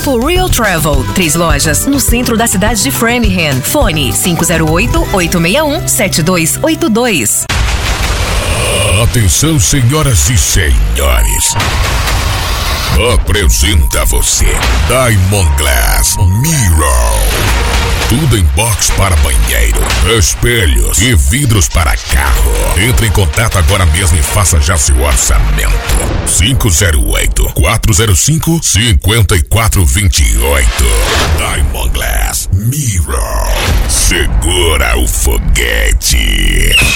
For Real Travel. 3 lojas no centro da cidade de Framingham. Fone 508-861-7282. Atenção, senhoras e senhores. Apresenta a você Diamond Glass Mirror. Tudo em box para banheiro, espelhos e vidros para carro. Entre em contato agora mesmo e faça já seu orçamento. 508-405-5428. Diamond Glass Mirror. Segura o foguete.